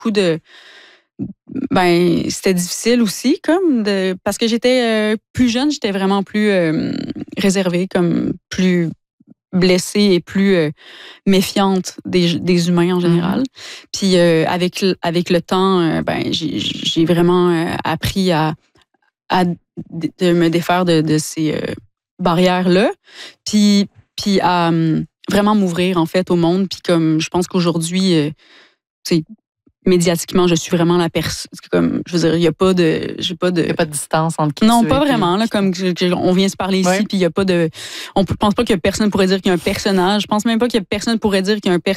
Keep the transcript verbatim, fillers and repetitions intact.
beaucoup de... Ben, c'était difficile aussi, comme, de, parce que j'étais euh, plus jeune, j'étais vraiment plus euh, réservée, comme plus blessée et plus euh, méfiante des, des humains en général. Mm-hmm. Puis euh, avec, avec le temps, euh, ben, j'ai, j'ai vraiment euh, appris à, à de me défaire de, de ces euh, barrières-là, puis, puis à um, vraiment m'ouvrir en fait au monde. Puis comme je pense qu'aujourd'hui, euh, c'est médiatiquement, je suis vraiment la personne. Comme, je veux dire, il n'y a pas de. J'ai pas de. Il n'y a pas de distance entre qui Non, tu pas es, vraiment. Puis... Là, comme que, que on vient se parler ici, puis il n'y a pas de. On ne pense pas que personne pourrait dire qu'il y a un personnage. Je pense même pas que personne pourrait dire qu'il y a un, pers,